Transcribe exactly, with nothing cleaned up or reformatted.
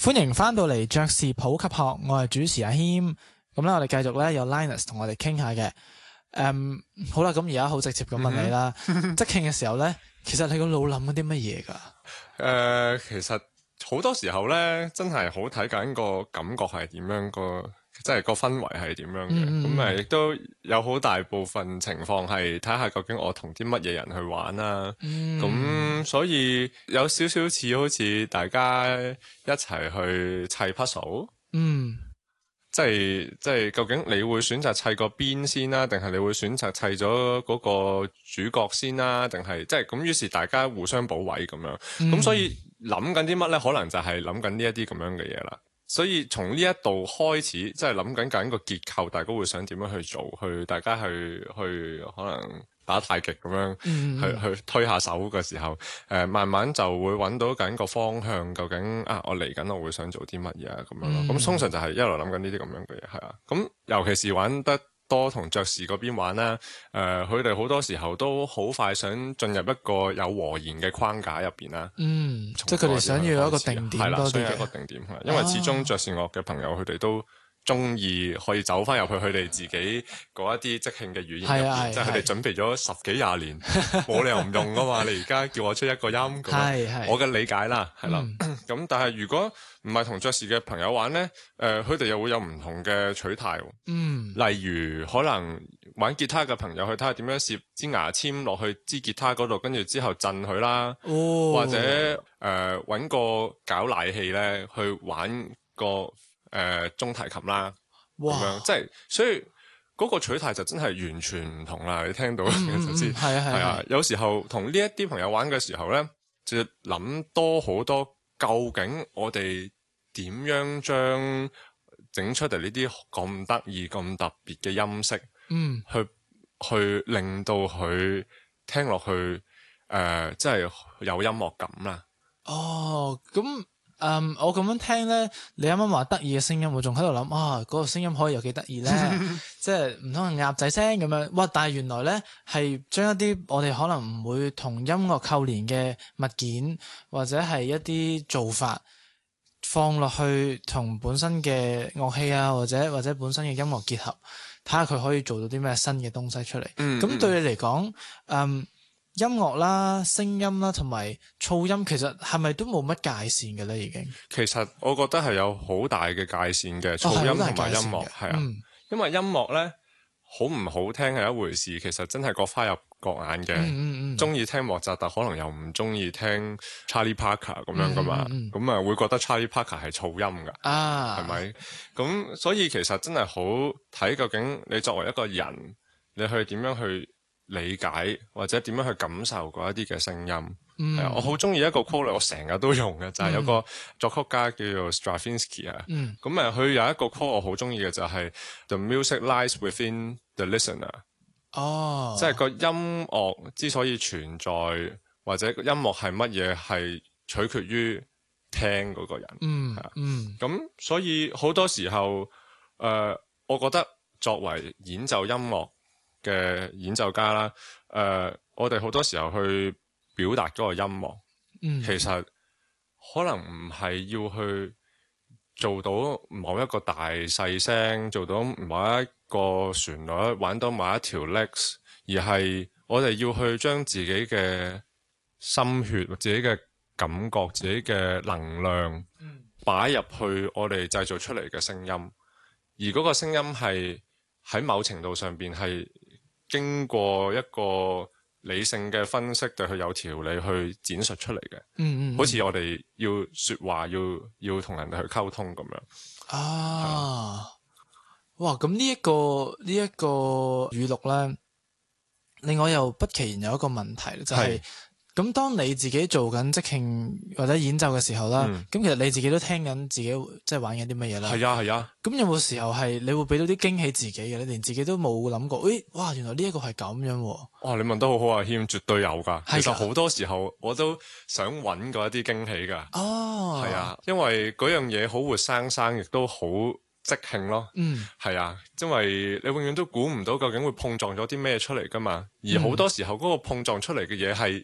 歡迎翻到嚟爵士普及學，我係主持阿謙。咁咧，我哋繼續咧有 Linus 同我哋傾下嘅。誒、嗯，好啦，咁而家好直接咁問你啦，即興嘅時候咧，其實你個腦諗緊啲乜嘢㗎？ 誒、呃，其實好多時候咧，真係好睇緊個感覺係點樣，個即係個氛圍係點樣嘅。咁誒、嗯，亦都有好大部分情況係睇下究竟我同啲乜嘢人去玩啦。咁、嗯、所以有少少似好似大家一齊去砌 puzzle。嗯。即係即係，究竟你會選擇砌個邊先啦，定係你會選擇砌咗嗰個主角先啦，定係即係咁？於是大家互相補位咁樣，咁、嗯、所以諗緊啲乜咧？可能就係諗緊呢一啲咁樣嘅嘢啦。所以從呢一度開始，即係諗緊緊個結構，大家會想點樣去做，去大家去去可能打太極咁樣，嗯、去去推下手嘅時候，誒、呃，慢慢就會揾到緊個方向。究竟啊，我嚟緊我會想做啲乜嘢啊？咁樣咯。咁、嗯、通常就係一路諗緊呢啲咁樣嘅嘢，係啊。咁尤其是玩得多同爵士嗰邊玩啦，誒、呃，佢哋好多時候都好快想進入一個有和弦嘅框架入邊啦。嗯，即係佢哋想要有一個定點，係啦，想要一個定點，係因為始終爵士樂嘅朋友佢哋都中意可以走翻入去佢哋自己嗰一啲即興嘅語言入邊，即係佢哋準備咗十幾廿年，冇理由唔用噶嘛。你而家叫我出一個音咁樣，我嘅理解啦，係啦。咁、嗯、但係如果唔係同爵士嘅朋友玩咧，誒佢哋又會有唔同嘅取態。嗯，例如可能玩吉他嘅朋友去睇下點樣攝支牙籤落去支吉他嗰度，跟住之後震佢啦。哦，或者誒揾、呃、個搞奶氣咧去玩個。誒、呃，中提琴啦，咁哇樣即係，所以嗰個取態就真係完全唔同啦。你聽到嘅就知，係啊係啊。有時候同呢一啲朋友玩嘅時候咧，就諗多好多，究竟我哋點樣將整出嚟呢啲咁得意、咁特別嘅音色，嗯，去去令到佢聽落去，誒、呃，即係有音樂感啦。哦，咁。嗯，我咁樣聽咧，你啱啱話得意嘅聲音，我仲喺度諗啊，嗰、嗰個聲音可以有幾得意咧？即係唔通係鴨仔聲咁樣？哇！但係原來咧係將一啲我哋可能唔會同音樂扣連嘅物件，或者係一啲做法放落去同本身嘅樂器啊，或者或者本身嘅音樂結合，睇下佢可以做到啲咩新嘅東西出嚟。咁、嗯、對你嚟講，嗯。音樂啦、聲音啦，同埋噪音，其實係咪都冇乜界線嘅咧？已經，其實我覺得係有好大嘅界線嘅，噪音同埋音樂係啊，嗯、因為音樂咧好唔好聽係一回事，其實真係各花入各眼嘅。嗯嗯中意聽莫扎特，可能又唔中意聽 Charlie Parker 咁樣噶嘛，咁啊、嗯嗯嗯、會覺得 Charlie Parker 係噪音噶，係咪、啊？咁所以其實真係好睇究竟你作為一個人，你去點樣去理解或者點樣去感受嗰一啲嘅聲音，係、嗯、啊，我好中意一個 quote，我成日都用嘅就係、是、有個作曲家叫做 Stravinsky 啊、嗯，咁誒佢有一個 quote 我好中意嘅就係、是、The music lies within the listener，哦，即係個音樂之所以存在或者音樂係乜嘢係取決於聽嗰個人，嗯，係啊，嗯，咁所以好多時候誒、呃，我覺得作為演奏音樂嘅演奏家啦，誒、呃，我哋好多時候去表達嗰個音樂，嗯、其實可能唔係要去做到某一個大細聲，做到某一個旋律，玩到某一條 licks， 而係我哋要去將自己嘅心血、自己嘅感覺、自己嘅能量擺入去我哋製造出嚟嘅聲音，而嗰個聲音係喺某程度上邊係經過一個理性嘅分析，對佢有條理去展述出嚟嘅，嗯嗯，好似我哋要說話，要要同人哋去溝通咁樣。啊，吧哇！咁呢一個呢一個語錄咧，令我又不期然有一個問題，就係、是。咁當你自己做緊即興或者演奏嘅時候啦，咁、嗯、其實你自己都聽緊自己即係玩緊啲乜嘢啦。係啊係啊。咁、啊、有冇時候係你會俾到啲驚喜自己嘅？你連自己都冇諗過，誒、哎，哇，原來呢一個係咁樣。哇，你問得好好啊，謙，絕對有噶。其實好多時候我都想搵過一啲驚喜噶。哦。係啊，因為嗰樣嘢好活生生，亦都好即興咯。嗯。係啊，因為你永遠都估唔到究竟會碰撞咗啲咩出嚟噶嘛。而好多時候嗰個碰撞出嚟嘅嘢係